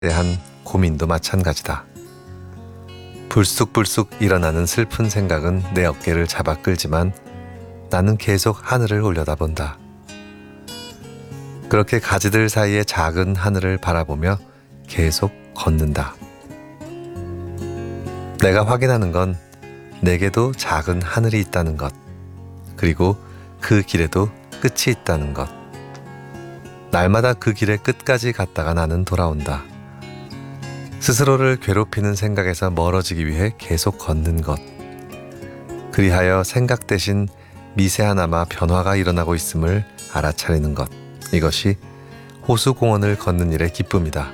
대한 고민도 마찬가지다. 불쑥불쑥 일어나는 슬픈 생각은 내 어깨를 잡아 끌지만 나는 계속 하늘을 올려다본다. 그렇게 가지들 사이의 작은 하늘을 바라보며 계속 걷는다. 내가 확인하는 건 내게도 작은 하늘이 있다는 것, 그리고 그 길에도 끝이 있다는 것. 날마다 그 길의 끝까지 갔다가 나는 돌아온다. 스스로를 괴롭히는 생각에서 멀어지기 위해 계속 걷는 것. 그리하여 생각 대신 미세하나마 변화가 일어나고 있음을 알아차리는 것. 이것이 호수공원을 걷는 일의 기쁨이다.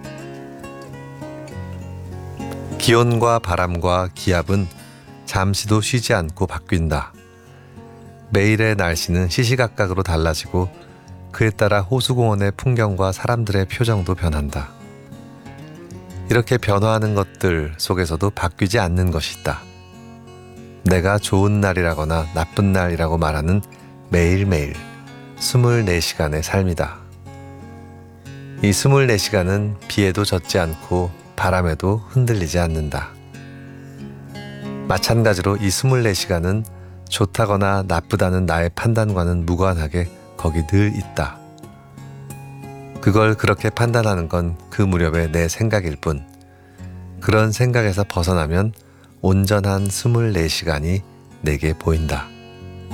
기온과 바람과 기압은 잠시도 쉬지 않고 바뀐다. 매일의 날씨는 시시각각으로 달라지고 그에 따라 호수공원의 풍경과 사람들의 표정도 변한다. 이렇게 변화하는 것들 속에서도 바뀌지 않는 것이 있다. 내가 좋은 날이라거나 나쁜 날이라고 말하는 매일매일 24시간의 삶이다. 이 24시간은 비에도 젖지 않고 바람에도 흔들리지 않는다. 마찬가지로 이 24시간은 좋다거나 나쁘다는 나의 판단과는 무관하게 거기 늘 있다. 그걸 그렇게 판단하는 건 그 무렵의 내 생각일 뿐, 그런 생각에서 벗어나면 온전한 24시간이 내게 보인다.